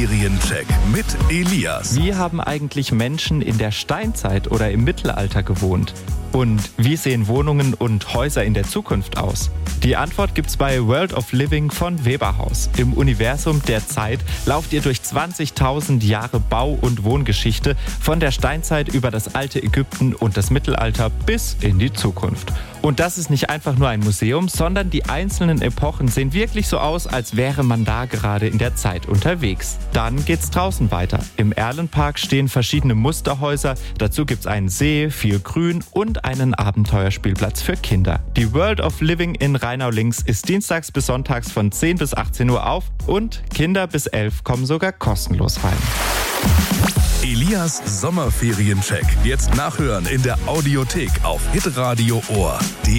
Feriencheck mit Elias. Wie haben eigentlich Menschen in der Steinzeit oder im Mittelalter gewohnt? Und wie sehen Wohnungen und Häuser in der Zukunft aus? Die Antwort gibt's bei World of Living von Weberhaus. Im Universum der Zeit lauft ihr durch 20.000 Jahre Bau- und Wohngeschichte von der Steinzeit über das alte Ägypten und das Mittelalter bis in die Zukunft. Und das ist nicht einfach nur ein Museum, sondern die einzelnen Epochen sehen wirklich so aus, als wäre man da gerade in der Zeit unterwegs. Dann geht's draußen weiter. Im Erlenpark stehen verschiedene Musterhäuser, dazu gibt's einen See, viel Grün und einen Abenteuerspielplatz für Kinder. Die World of Living in Rheinau-Links ist dienstags bis sonntags von 10 bis 18 Uhr auf und Kinder bis 11 kommen sogar kostenlos rein. Elias Sommerferiencheck. Jetzt nachhören in der Audiothek auf hitradio.de.